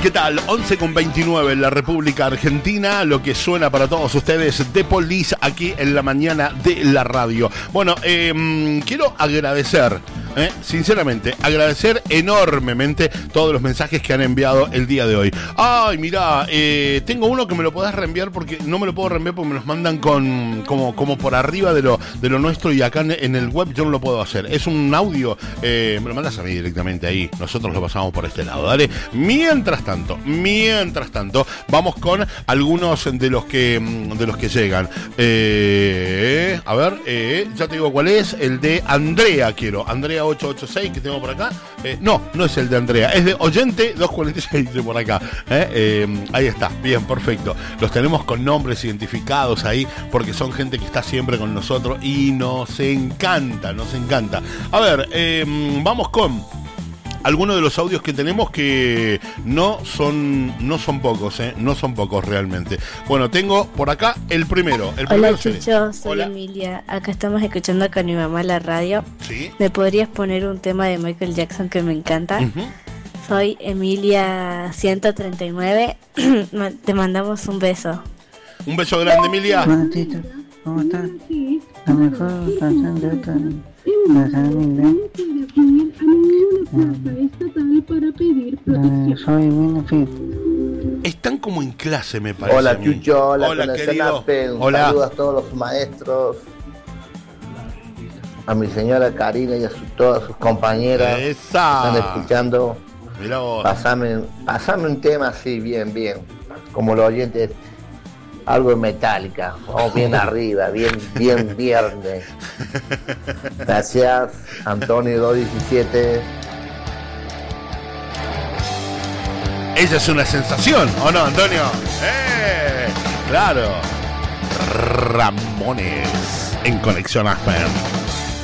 ¿Qué tal? 11:29 en la República Argentina, lo que suena para todos ustedes, The Police, aquí en la mañana de la radio. Bueno, quiero agradecer, sinceramente, agradecer enormemente todos los mensajes que han enviado el día de hoy. Ay, mirá, tengo uno que me lo podés reenviar porque no me lo puedo reenviar porque me los mandan como por arriba de lo nuestro y acá en el web yo no lo puedo hacer. Es un audio, me lo mandas a mí directamente ahí, nosotros lo pasamos por este lado, dale. Mientras tanto, vamos con algunos de los que llegan. A ver, ya te digo cuál es, el de Andrea, Andrea 886 que tengo por acá. No es el de Andrea, es de Oyente 246 de por acá. Ahí está, bien, perfecto. Los tenemos con nombres identificados ahí porque son gente que está siempre con nosotros y nos encanta. A ver, vamos con algunos de los audios que tenemos que no son pocos, no son pocos realmente. Bueno, tengo por acá el primero. Hola Chucho, soy Emilia. Acá estamos escuchando con mi mamá la radio. ¿Sí? ¿Me podrías poner un tema de Michael Jackson que me encanta? Uh-huh. Soy Emilia 139. Te mandamos un beso. Un beso grande, Emilia. Hola, Tito. ¿Cómo estás? La mejor canción de esta soy Winfield. Están como en clase, me parece. Hola, Chucho. Hola, querido. Hola. Saludos a todos los maestros. A mi señora Karina y a todas sus compañeras. ¡Esa! Que están escuchando. Mirá vos. Pasame un tema así, bien. Como los oyentes. Algo de Metallica. Vamos bien arriba, bien viernes. Gracias, Antonio 217. Ella es una sensación, ¿o no, Antonio? Claro. Ramones en Conexión Aspen.